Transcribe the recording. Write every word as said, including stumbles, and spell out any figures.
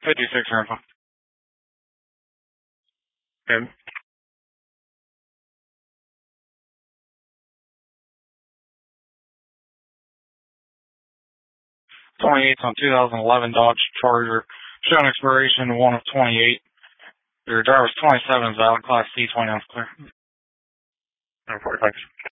fifty-six info. Good. twenty-eight on two thousand eleven Dodge Charger. Showing expiration one of twenty-eight. Your driver's twenty-seven is valid. Class C twenty ounce clear. forty-five.